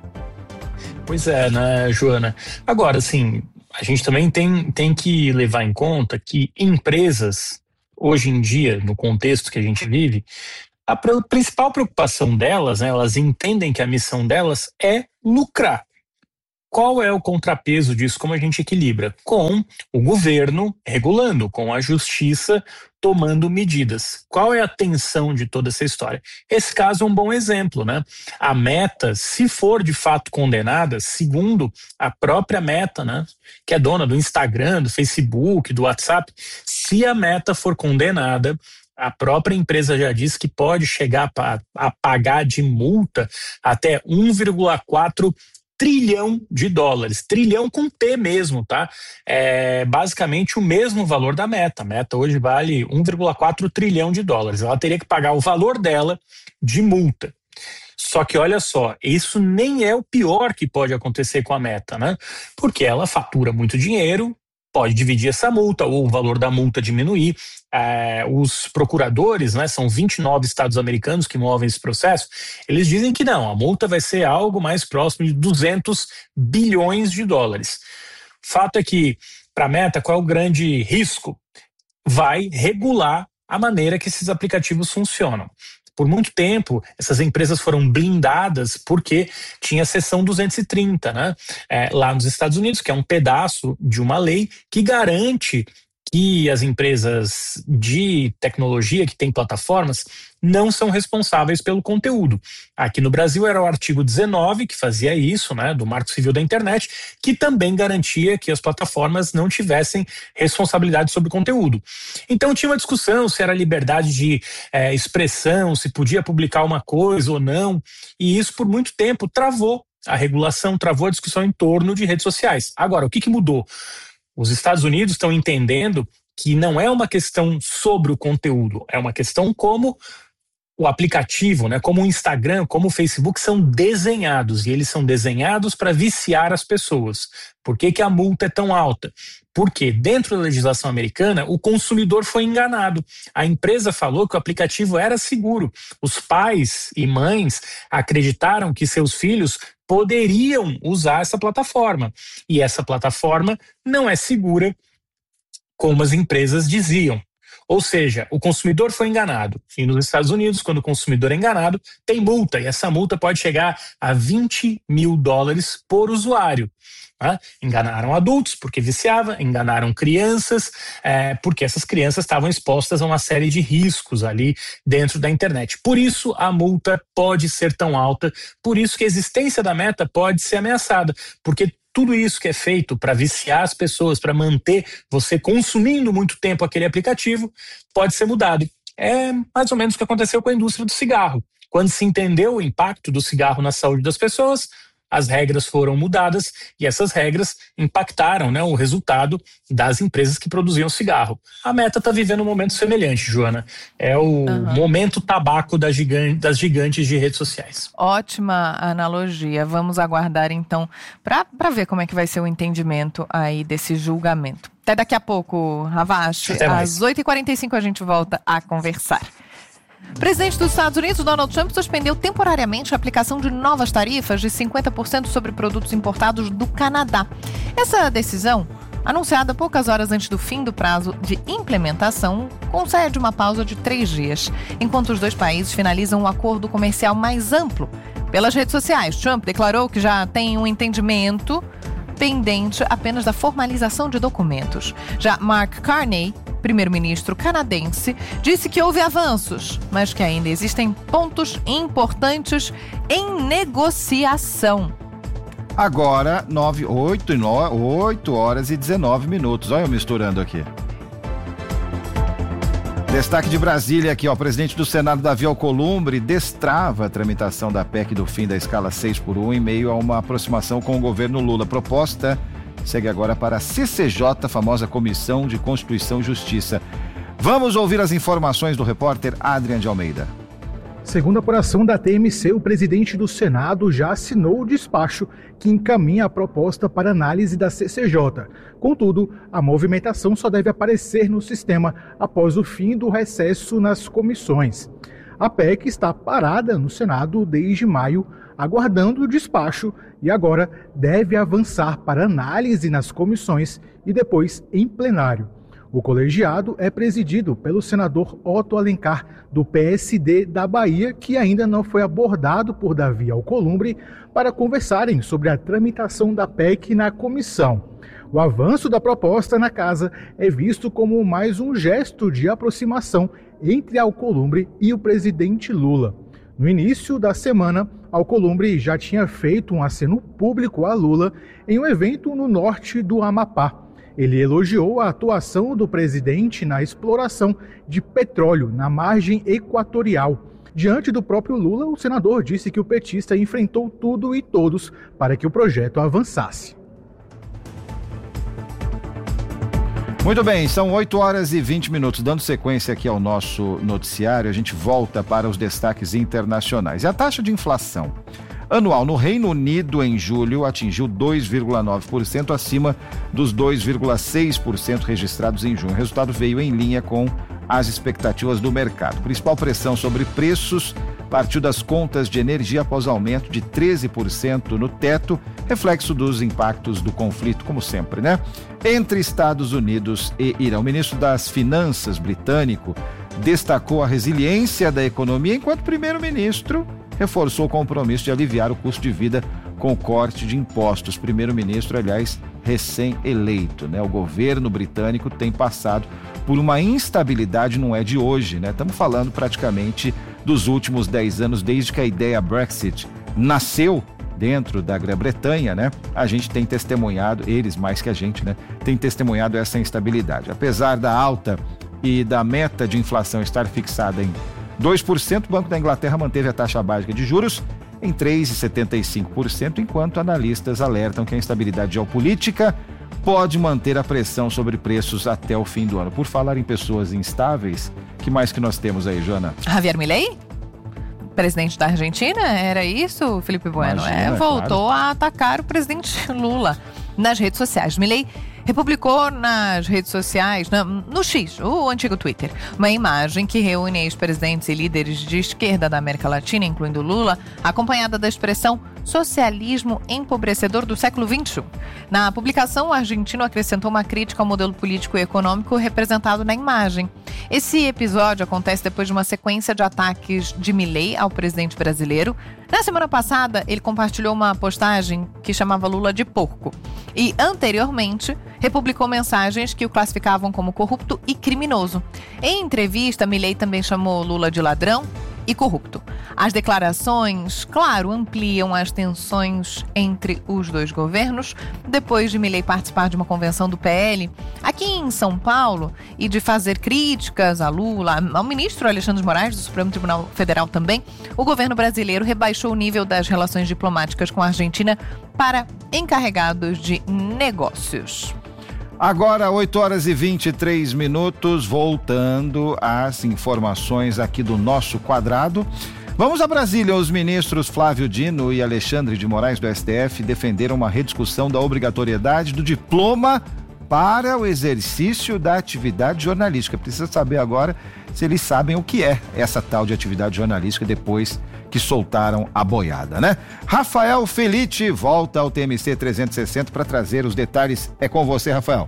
Pois é, né, Joana? Agora, assim, a gente também tem que levar em conta que empresas, hoje em dia, no contexto que a gente vive, a principal preocupação delas, né, elas entendem que a missão delas é lucrar. Qual é o contrapeso disso? Como a gente equilibra? Com o governo regulando, com a justiça tomando medidas. Qual é a tensão de toda essa história? Esse caso é um bom exemplo, né? A Meta, se for de fato condenada, segundo a própria Meta, né, que é dona do Instagram, do Facebook, do WhatsApp, se a Meta for condenada, a própria empresa já disse que pode chegar a pagar de multa até 1,4 trilhão de dólares, trilhão com T mesmo, tá? É basicamente o mesmo valor da Meta. A Meta hoje vale 1,4 trilhão de dólares. Ela teria que pagar o valor dela de multa. Só que olha só, isso nem é o pior que pode acontecer com a Meta, né? Porque ela fatura muito dinheiro, pode dividir essa multa ou o valor da multa diminuir. Os procuradores, né, são 29 estados americanos que movem esse processo, eles dizem que não, a multa vai ser algo mais próximo de 200 bilhões de dólares. Fato é que, para a Meta, qual é o grande risco? Vai regular a maneira que esses aplicativos funcionam. Por muito tempo, essas empresas foram blindadas porque tinha a seção 230, né? Lá nos Estados Unidos, que é um pedaço de uma lei que garante que as empresas de tecnologia que têm plataformas não são responsáveis pelo conteúdo. Aqui no Brasil era o artigo 19 que fazia isso, né, do Marco Civil da Internet, que também garantia que as plataformas não tivessem responsabilidade sobre o conteúdo. Então tinha uma discussão se era liberdade de expressão, se podia publicar uma coisa ou não, e isso por muito tempo travou a regulação, travou a discussão em torno de redes sociais. Agora, o que mudou? Os Estados Unidos estão entendendo que não é uma questão sobre o conteúdo, é uma questão como o aplicativo, né, como o Instagram, como o Facebook são desenhados, e eles são desenhados para viciar as pessoas. Por que a multa é tão alta? Porque dentro da legislação americana o consumidor foi enganado. A empresa falou que o aplicativo era seguro. Os pais e mães acreditaram que seus filhos poderiam usar essa plataforma. E essa plataforma não é segura como as empresas diziam. Ou seja, o consumidor foi enganado. E nos Estados Unidos, quando o consumidor é enganado, tem multa. E essa multa pode chegar a $20 mil por usuário. Tá? Enganaram adultos porque viciava, enganaram crianças porque essas crianças estavam expostas a uma série de riscos ali dentro da internet. Por isso a multa pode ser tão alta, por isso que a existência da Meta pode ser ameaçada, porque tudo isso que é feito para viciar as pessoas, para manter você consumindo muito tempo aquele aplicativo, pode ser mudado. É mais ou menos o que aconteceu com a indústria do cigarro. Quando se entendeu o impacto do cigarro na saúde das pessoas, as regras foram mudadas e essas regras impactaram, né, o resultado das empresas que produziam cigarro. A Meta está vivendo um momento semelhante, Joana. É o momento tabaco das gigantes de redes sociais. Ótima analogia. Vamos aguardar então para ver como é que vai ser o entendimento aí desse julgamento. Até daqui a pouco, Ravache. Às 8h45 a gente volta a conversar. O presidente dos Estados Unidos, Donald Trump, suspendeu temporariamente a aplicação de novas tarifas de 50% sobre produtos importados do Canadá. Essa decisão, anunciada poucas horas antes do fim do prazo de implementação, concede uma pausa de 3 dias, enquanto os dois países finalizam um acordo comercial mais amplo. Pelas redes sociais, Trump declarou que já tem um entendimento pendente apenas da formalização de documentos. Já Mark Carney, primeiro-ministro canadense, disse que houve avanços, mas que ainda existem pontos importantes em negociação. Agora, 8 horas e 19 minutos. Olha eu misturando aqui. Destaque de Brasília aqui, ó. O presidente do Senado, Davi Alcolumbre, destrava a tramitação da PEC do fim da escala 6x1 em meio a uma aproximação com o governo Lula. A proposta segue agora para a CCJ, a famosa Comissão de Constituição e Justiça. Vamos ouvir as informações do repórter Adrian de Almeida. Segundo a apuração da TMC, o presidente do Senado já assinou o despacho que encaminha a proposta para análise da CCJ. Contudo, a movimentação só deve aparecer no sistema após o fim do recesso nas comissões. A PEC está parada no Senado desde maio, aguardando o despacho e agora deve avançar para análise nas comissões e depois em plenário. O colegiado é presidido pelo senador Otto Alencar, do PSD da Bahia, que ainda não foi abordado por Davi Alcolumbre para conversarem sobre a tramitação da PEC na comissão. O avanço da proposta na casa é visto como mais um gesto de aproximação entre Alcolumbre e o presidente Lula. No início da semana, Alcolumbre já tinha feito um aceno público a Lula em um evento no norte do Amapá. Ele elogiou a atuação do presidente na exploração de petróleo na margem equatorial. Diante do próprio Lula, o senador disse que o petista enfrentou tudo e todos para que o projeto avançasse. Muito bem, são 8h20. Dando sequência aqui ao nosso noticiário, a gente volta para os destaques internacionais. E a taxa de inflação anual no Reino Unido em julho atingiu 2,9%, acima dos 2,6% registrados em junho. O resultado veio em linha com as expectativas do mercado. A principal pressão sobre preços partiu das contas de energia após aumento de 13% no teto, reflexo dos impactos do conflito, como sempre, né? Entre Estados Unidos e Irã. O ministro das Finanças britânico destacou a resiliência da economia, enquanto o primeiro-ministro reforçou o compromisso de aliviar o custo de vida com o corte de impostos. Primeiro-ministro, aliás, recém-eleito, né? O governo britânico tem passado por uma instabilidade, não é de hoje, né? Estamos falando praticamente dos últimos 10 anos, desde que a ideia Brexit nasceu dentro da Grã-Bretanha, né? A gente tem testemunhado, eles mais que a gente, né? Tem testemunhado essa instabilidade. Apesar da alta e da meta de inflação estar fixada em 2%, o Banco da Inglaterra manteve a taxa básica de juros em 3,75%, enquanto analistas alertam que a instabilidade geopolítica pode manter a pressão sobre preços até o fim do ano. Por falar em pessoas instáveis, que mais que nós temos aí, Joana? Javier Milei? Presidente da Argentina? Era isso, Felipe Bueno? Imagina, voltou claro. a atacar o presidente Lula nas redes sociais. Milei republicou nas redes sociais, no X, o antigo Twitter, uma imagem que reúne ex-presidentes e líderes de esquerda da América Latina, incluindo Lula, acompanhada da expressão socialismo empobrecedor do século XXI. Na publicação, o argentino acrescentou uma crítica ao modelo político e econômico representado na imagem. Esse episódio acontece depois de uma sequência de ataques de Milei ao presidente brasileiro. Na semana passada, ele compartilhou uma postagem que chamava Lula de porco. E, anteriormente, republicou mensagens que o classificavam como corrupto e criminoso. Em entrevista, Milei também chamou Lula de ladrão e corrupto. As declarações, claro, ampliam as tensões entre os dois governos. Depois de Milei participar de uma convenção do PL aqui em São Paulo e de fazer críticas a Lula, ao ministro Alexandre de Moraes, do Supremo Tribunal Federal também, o governo brasileiro rebaixou o nível das relações diplomáticas com a Argentina para encarregados de negócios. Agora, 8h23, voltando às informações aqui do nosso quadrado. Vamos a Brasília. Os ministros Flávio Dino e Alexandre de Moraes, do STF, defenderam uma rediscussão da obrigatoriedade do diploma para o exercício da atividade jornalística. Precisa saber agora se eles sabem o que é essa tal de atividade jornalística depois que soltaram a boiada, né? Rafael Felitti volta ao TMC 360 para trazer os detalhes. É com você, Rafael.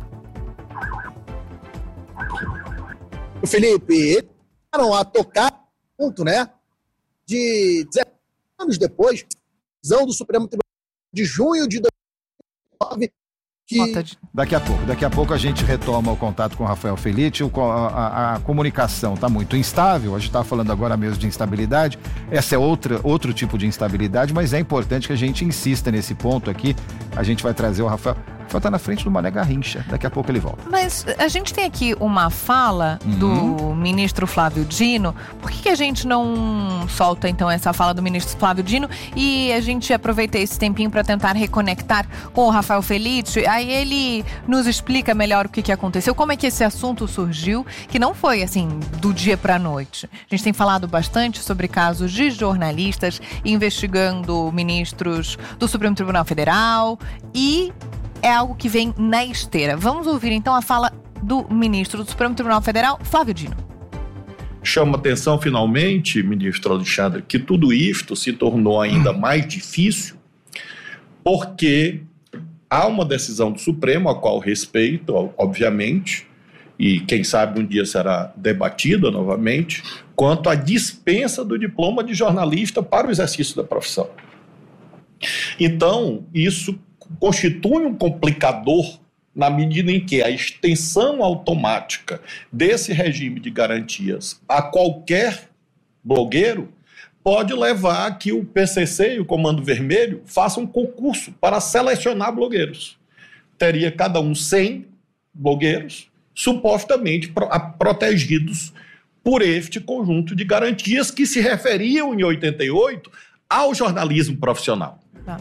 Felipe, eles começaram a tocar junto, né? De 10 anos depois, decisão do Supremo Tribunal de junho de 2009, que... Daqui a pouco a gente retoma o contato com o Rafael Felitti. A comunicação está muito instável. A gente está falando agora mesmo de instabilidade. Essa é outro tipo de instabilidade, mas é importante que a gente insista nesse ponto aqui. A gente vai trazer o Rafael vai estar na frente do Mané Garrincha. Daqui a pouco ele volta. Mas a gente tem aqui uma fala do ministro Flávio Dino. Por que a gente não solta, então, essa fala do ministro Flávio Dino e a gente aproveita esse tempinho para tentar reconectar com o Rafael Felitti? Aí ele nos explica melhor o que aconteceu, como é que esse assunto surgiu, que não foi, assim, do dia para a noite. A gente tem falado bastante sobre casos de jornalistas investigando ministros do Supremo Tribunal Federal e é algo que vem na esteira. Vamos ouvir, então, a fala do ministro do Supremo Tribunal Federal, Flávio Dino. Chama atenção, finalmente, ministro Alexandre, que tudo isto se tornou ainda mais difícil porque há uma decisão do Supremo, a qual respeito, obviamente, e quem sabe um dia será debatida novamente, quanto à dispensa do diploma de jornalista para o exercício da profissão. Então, isso constitui um complicador na medida em que a extensão automática desse regime de garantias a qualquer blogueiro pode levar a que o PCC e o Comando Vermelho façam um concurso para selecionar blogueiros. Teria cada um 100 blogueiros supostamente protegidos por este conjunto de garantias que se referiam em 88 ao jornalismo profissional. Tá.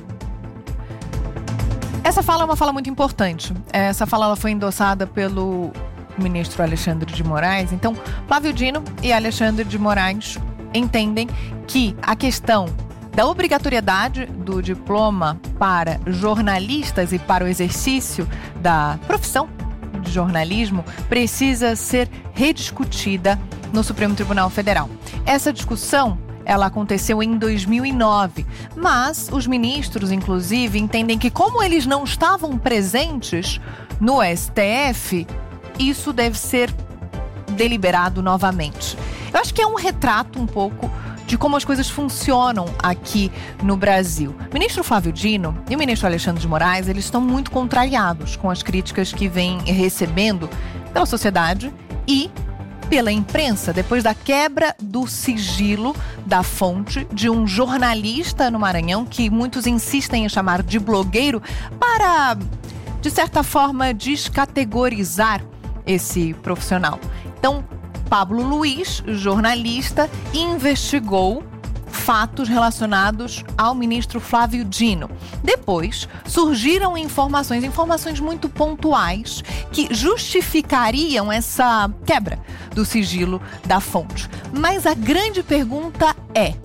Essa fala é uma fala muito importante. Essa fala ela foi endossada pelo ministro Alexandre de Moraes. Então, Flávio Dino e Alexandre de Moraes entendem que a questão da obrigatoriedade do diploma para jornalistas e para o exercício da profissão de jornalismo precisa ser rediscutida no Supremo Tribunal Federal. Essa discussão ela aconteceu em 2009, mas os ministros, inclusive, entendem que como eles não estavam presentes no STF, isso deve ser deliberado novamente. Eu acho que é um retrato um pouco de como as coisas funcionam aqui no Brasil. O ministro Flávio Dino e o ministro Alexandre de Moraes, eles estão muito contrariados com as críticas que vêm recebendo pela sociedade e pela imprensa, depois da quebra do sigilo da fonte de um jornalista no Maranhão, que muitos insistem em chamar de blogueiro, para, de certa forma, descategorizar esse profissional. Então, Pablo Luiz, jornalista, investigou fatos relacionados ao ministro Flávio Dino. Depois, surgiram informações muito pontuais que justificariam essa quebra do sigilo da fonte. Mas a grande pergunta é: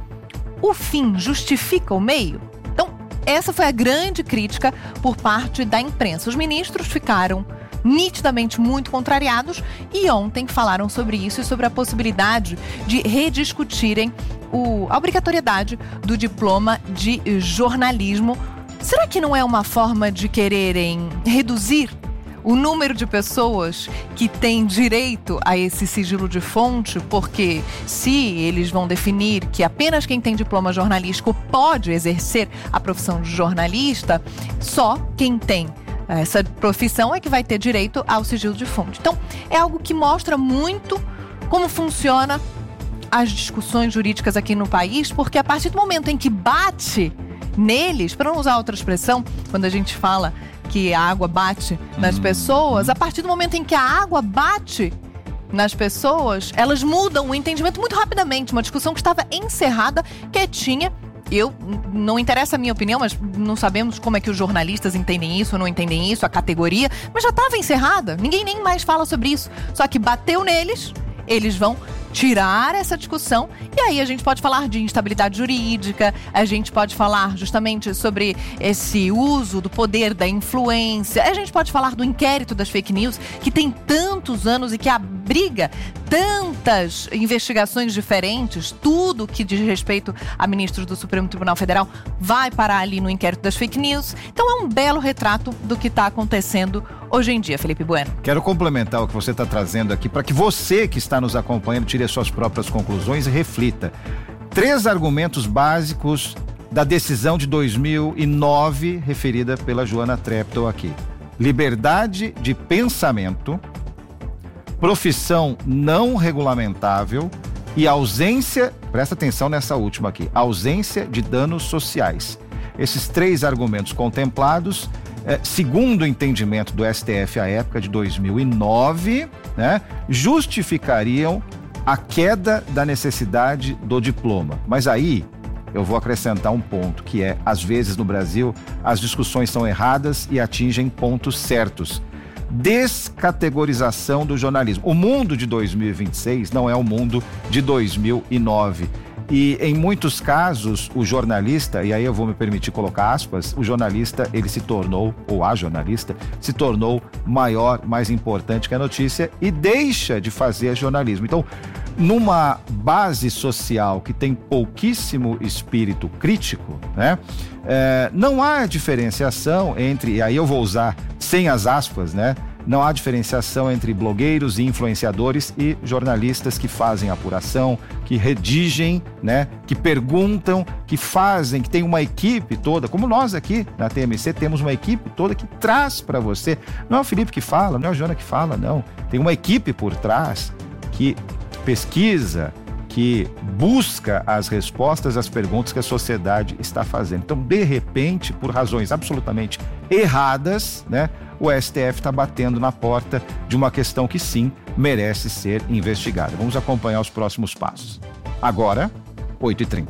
o fim justifica o meio? Então, essa foi a grande crítica por parte da imprensa. Os ministros ficaram nitidamente muito contrariados e ontem falaram sobre isso e sobre a possibilidade de rediscutirem a obrigatoriedade do diploma de jornalismo. Será que não é uma forma de quererem reduzir o número de pessoas que têm direito a esse sigilo de fonte? Porque se eles vão definir que apenas quem tem diploma jornalístico pode exercer a profissão de jornalista, só quem tem essa profissão é que vai ter direito ao sigilo de fonte. Então, é algo que mostra muito como funciona as discussões jurídicas aqui no país, porque a partir do momento em que bate neles, para não usar outra expressão, quando a gente fala que a água bate nas pessoas, a partir do momento em que a água bate nas pessoas, elas mudam o entendimento muito rapidamente. Uma discussão que estava encerrada, quietinha. Não interessa a minha opinião, mas não sabemos como é que os jornalistas entendem isso ou não entendem isso, a categoria, mas já estava encerrada, ninguém nem mais fala sobre isso. Só que bateu neles, eles vão tirar essa discussão e aí a gente pode falar de instabilidade jurídica, a gente pode falar justamente sobre esse uso do poder da influência, a gente pode falar do inquérito das fake news, que tem tantos anos e que abriga tantas investigações diferentes, tudo que diz respeito a ministros do Supremo Tribunal Federal vai parar ali no inquérito das fake news. Então é um belo retrato do que está acontecendo hoje em dia, Felipe Bueno. Quero complementar o que você está trazendo aqui para que você que está nos acompanhando tire as suas próprias conclusões e reflita. 3 argumentos básicos da decisão de 2009 referida pela Joana Treptow aqui: liberdade de pensamento, profissão não regulamentável e ausência, presta atenção nessa última aqui, ausência de danos sociais. Esses 3 argumentos contemplados segundo o entendimento do STF à época de 2009, né, justificariam a queda da necessidade do diploma. Mas aí eu vou acrescentar um ponto, que é, às vezes no Brasil, as discussões são erradas e atingem pontos certos. Descategorização do jornalismo. O mundo de 2026 não é o mundo de 2009. E em muitos casos, o jornalista, e aí eu vou me permitir colocar aspas, o jornalista, ele se tornou, ou a jornalista, se tornou maior, mais importante que a notícia e deixa de fazer jornalismo. Então, numa base social que tem pouquíssimo espírito crítico, né? Não há diferenciação entre, e aí eu vou usar sem as aspas, né? Não há diferenciação entre blogueiros e influenciadores e jornalistas que fazem apuração, que redigem, né? Que perguntam, que fazem, que tem uma equipe toda, como nós aqui na TMC temos uma equipe toda que traz para você. Não é o Felipe que fala, não é o Joana que fala, não. Tem uma equipe por trás que pesquisa, que busca as respostas às perguntas que a sociedade está fazendo. Então, de repente, por razões absolutamente erradas, né, o STF está batendo na porta de uma questão que sim merece ser investigada. Vamos acompanhar os próximos passos. Agora, 8h30.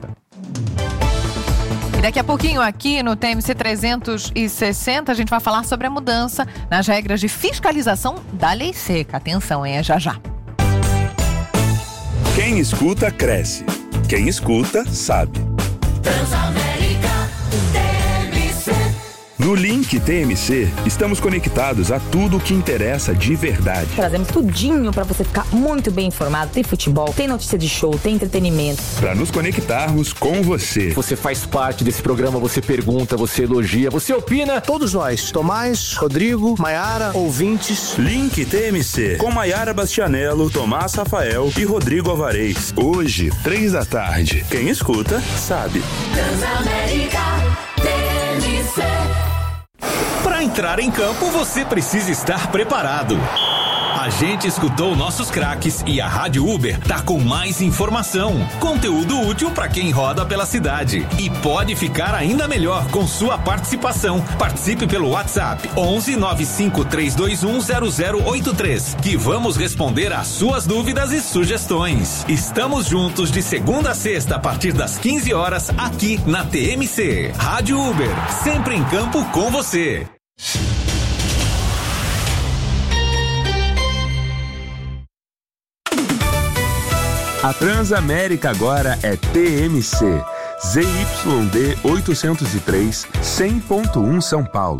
E daqui a pouquinho aqui no TMC 360 a gente vai falar sobre a mudança nas regras de fiscalização da lei seca. Atenção, hein? É já já. Quem escuta, cresce. Quem escuta, sabe. Transamérica TMC. No Link TMC, estamos conectados a tudo o que interessa de verdade. Trazemos tudinho para você ficar muito bem informado. Tem futebol, tem notícia de show, tem entretenimento. Para nos conectarmos com você. Você faz parte desse programa, você pergunta, você elogia, você opina. Todos nós, Tomás, Rodrigo, Maiara, ouvintes. Link TMC, com Maiara Bastianello, Tomás Rafael e Rodrigo Alvarez. Hoje, 15h. Quem escuta, sabe. Transamérica TMC. Para entrar em campo, você precisa estar preparado. A gente escutou nossos craques e a Rádio Uber tá com mais informação, conteúdo útil para quem roda pela cidade. E pode ficar ainda melhor com sua participação. Participe pelo WhatsApp 11 95 321 0083, que vamos responder às suas dúvidas e sugestões. Estamos juntos de segunda a sexta a partir das 15 horas aqui na TMC. Rádio Uber, sempre em campo com você. A Transamérica agora é TMC, ZYD 803, 100.1 São Paulo.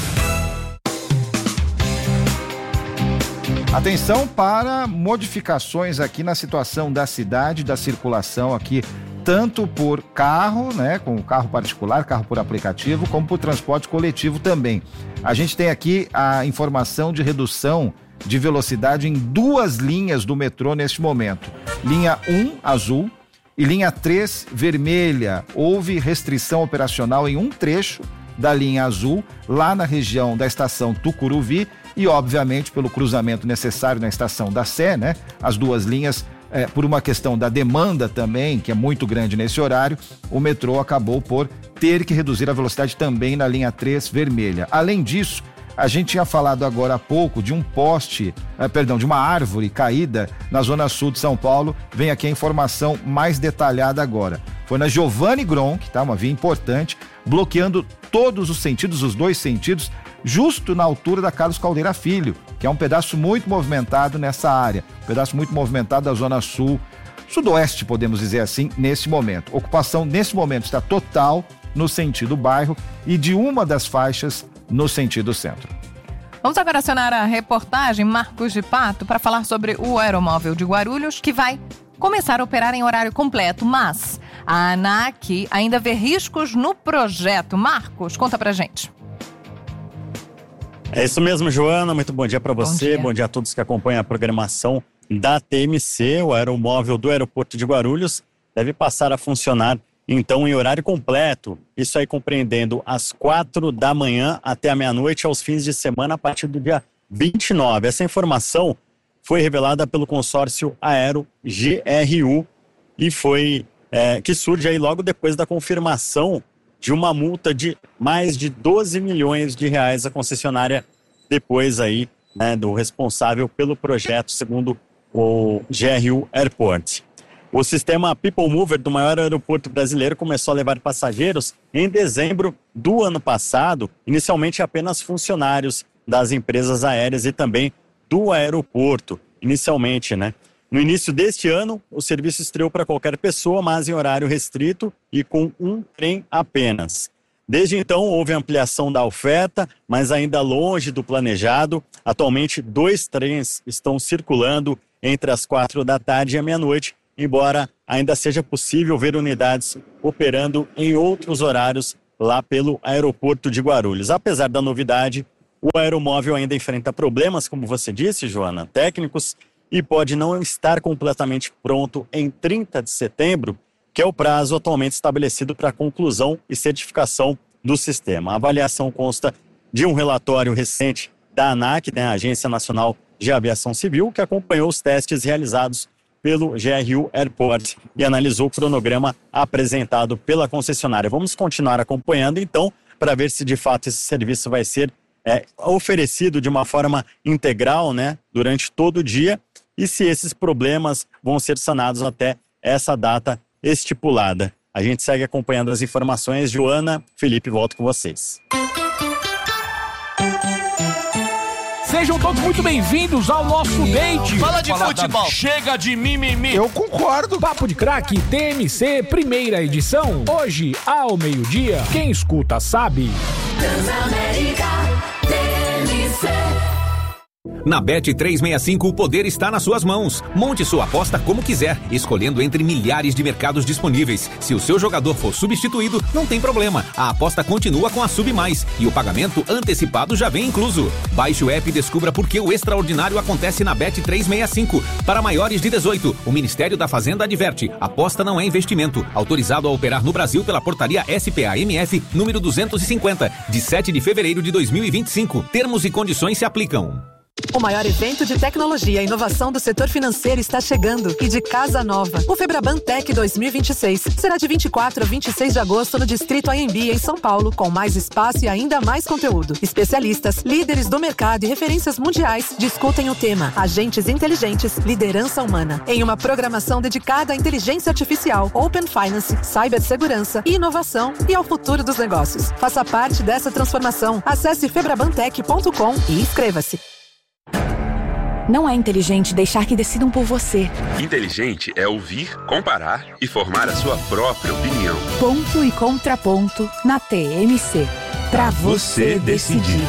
Atenção para modificações aqui na situação da cidade, da circulação aqui, tanto por carro, né, com carro particular, carro por aplicativo, como por transporte coletivo também. A gente tem aqui a informação de redução de velocidade em 2 linhas do metrô neste momento. Linha 1, azul, e linha 3, vermelha. Houve restrição operacional em um trecho da linha azul, lá na região da estação Tucuruvi, e obviamente pelo cruzamento necessário na estação da Sé, né? As 2 linhas, por uma questão da demanda também, que é muito grande nesse horário, o metrô acabou por ter que reduzir a velocidade também na linha 3, vermelha. Além disso, a gente tinha falado agora há pouco de de uma árvore caída na zona sul de São Paulo. Vem aqui a informação mais detalhada agora. Foi na Giovanni Gronk, tá? Uma via importante, bloqueando todos os sentidos, os 2 sentidos, justo na altura da Carlos Caldeira Filho, que é um pedaço muito movimentado nessa área, um pedaço muito movimentado da zona sul, sudoeste, podemos dizer assim, nesse momento. Ocupação nesse momento está total no sentido bairro e de uma das faixas no sentido centro. Vamos agora acionar a reportagem Marcos de Pato para falar sobre o aeromóvel de Guarulhos, que vai começar a operar em horário completo, mas a ANAC ainda vê riscos no projeto. Marcos, conta pra gente. É isso mesmo, Joana. Muito bom dia para você. Bom dia a todos que acompanham a programação da TMC. O aeromóvel do aeroporto de Guarulhos deve passar a funcionar então em horário completo, isso aí compreendendo às 4 da manhã até a meia-noite aos fins de semana a partir do dia 29. Essa informação foi revelada pelo consórcio Aero GRU e foi que surge aí logo depois da confirmação de uma multa de mais de 12 milhões de reais à concessionária, depois aí, né, do responsável pelo projeto, segundo o GRU Airport. O sistema People Mover do maior aeroporto brasileiro começou a levar passageiros em dezembro do ano passado, inicialmente apenas funcionários das empresas aéreas e também do aeroporto, inicialmente, né? No início deste ano, o serviço estreou para qualquer pessoa, mas em horário restrito e com um trem apenas. Desde então, houve ampliação da oferta, mas ainda longe do planejado. Atualmente, 2 trens estão circulando entre as 4 da tarde e a meia-noite, embora ainda seja possível ver unidades operando em outros horários lá pelo aeroporto de Guarulhos. Apesar da novidade, o aeromóvel ainda enfrenta problemas, como você disse, Joana, técnicos, e pode não estar completamente pronto em 30 de setembro, que é o prazo atualmente estabelecido para a conclusão e certificação do sistema. A avaliação consta de um relatório recente da ANAC, né, a Agência Nacional de Aviação Civil, que acompanhou os testes realizados pelo GRU Airport e analisou o cronograma apresentado pela concessionária. Vamos continuar acompanhando, então, para ver se de fato esse serviço vai ser oferecido de uma forma integral, né, durante todo o dia, e se esses problemas vão ser sanados até essa data estipulada. A gente segue acompanhando as informações. Joana, Felipe, volto com vocês. Sejam todos muito bem-vindos ao nosso date. Fala de futebol. Chega de mimimi. Eu concordo. Papo de Craque TMC, primeira edição. Hoje, ao meio-dia. Quem escuta sabe. Transamérica TMC. Na Bet365, o poder está nas suas mãos. Monte sua aposta como quiser, escolhendo entre milhares de mercados disponíveis. Se o seu jogador for substituído, não tem problema. A aposta continua com a Sub Mais e o pagamento antecipado já vem incluso. Baixe o app e descubra por que o extraordinário acontece na Bet365. Para maiores de 18, o Ministério da Fazenda adverte: aposta não é investimento. Autorizado a operar no Brasil pela portaria SPA-MF número 250, de 7 de fevereiro de 2025. Termos e condições se aplicam. O maior evento de tecnologia e inovação do setor financeiro está chegando e de casa nova. O Febraban Tech 2026 será de 24 a 26 de agosto no Distrito AMB, em São Paulo, com mais espaço e ainda mais conteúdo. Especialistas, líderes do mercado e referências mundiais discutem o tema Agentes Inteligentes, Liderança Humana, em uma programação dedicada à inteligência artificial, Open Finance, cibersegurança, inovação e ao futuro dos negócios. Faça parte dessa transformação. Acesse febrabantech.com e inscreva-se. Não é inteligente deixar que decidam por você. Inteligente é ouvir, comparar e formar a sua própria opinião. Ponto e contraponto na TMC. Pra você decidir.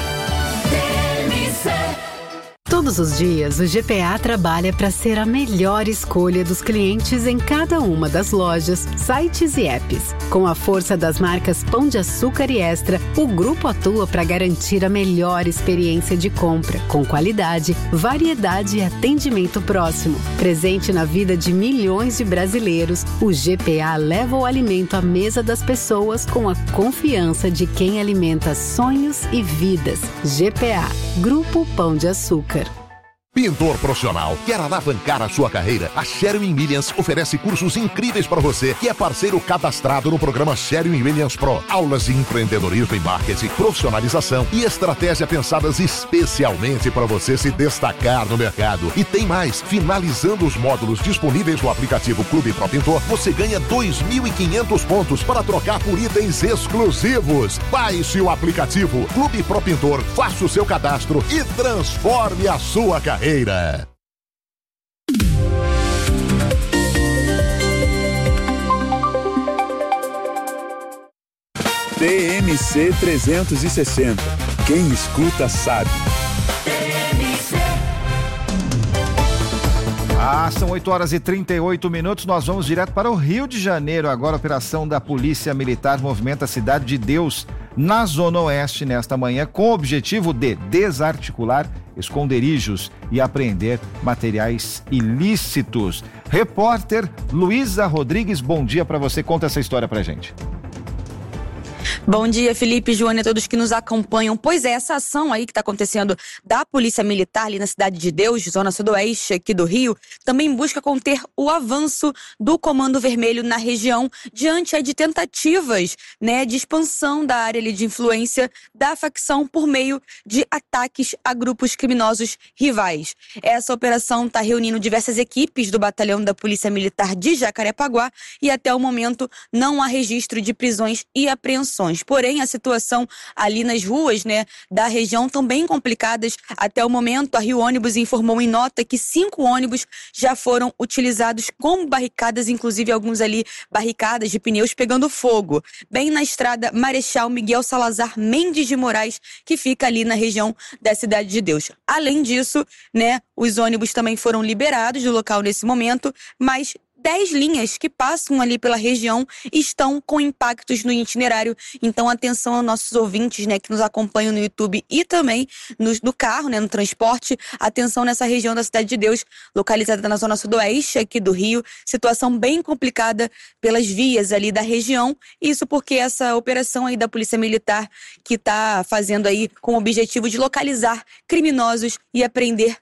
Todos os dias, o GPA trabalha para ser a melhor escolha dos clientes em cada uma das lojas, sites e apps. Com a força das marcas Pão de Açúcar e Extra, o grupo atua para garantir a melhor experiência de compra, com qualidade, variedade e atendimento próximo. Presente na vida de milhões de brasileiros, o GPA leva o alimento à mesa das pessoas com a confiança de quem alimenta sonhos e vidas. GPA, Grupo Pão de Açúcar. Pintor profissional, quer alavancar a sua carreira? A Sherwin-Williams oferece cursos incríveis para você, que é parceiro cadastrado no programa Sherwin-Williams Pro. Aulas de empreendedorismo e marketing, profissionalização e estratégia pensadas especialmente para você se destacar no mercado. E tem mais, finalizando os módulos disponíveis no aplicativo Clube Pro Pintor, você ganha 2.500 pontos para trocar por itens exclusivos. Baixe o aplicativo Clube Pro Pintor, faça o seu cadastro e transforme a sua carreira. TMC 360. Quem escuta sabe. São 8 horas e 38 minutos. Nós vamos direto para o Rio de Janeiro. Agora a operação da Polícia Militar movimenta a Cidade de Deus, na Zona Oeste, nesta manhã, com o objetivo de desarticular esconderijos e apreender materiais ilícitos. Repórter Luísa Rodrigues, bom dia para você. Conta essa história pra gente. Bom dia, Felipe, Joana e a todos que nos acompanham. Pois é, essa ação aí que está acontecendo da Polícia Militar ali na Cidade de Deus, zona sudoeste aqui do Rio, também busca conter o avanço do Comando Vermelho na região diante aí de tentativas, né, de expansão da área ali de influência da facção por meio de ataques a grupos criminosos rivais. Essa operação está reunindo diversas equipes do Batalhão da Polícia Militar de Jacarepaguá e até o momento não há registro de prisões e apreensões. Porém, a situação ali nas ruas, né, da região estão bem complicadas. Até o momento, a Rio Ônibus informou em nota que 5 ônibus já foram utilizados como barricadas, inclusive alguns ali barricadas de pneus pegando fogo, bem na estrada Marechal Miguel Salazar Mendes de Moraes, que fica ali na região da Cidade de Deus. Além disso, né, os ônibus também foram liberados do local nesse momento, mas 10 linhas que passam ali pela região estão com impactos no itinerário. Então, atenção aos nossos ouvintes, né, que nos acompanham no YouTube e também no carro, né, no transporte. Atenção nessa região da Cidade de Deus, localizada na zona sudoeste aqui do Rio. Situação bem complicada pelas vias ali da região. Isso porque essa operação aí da Polícia Militar que está fazendo aí com o objetivo de localizar criminosos e apreender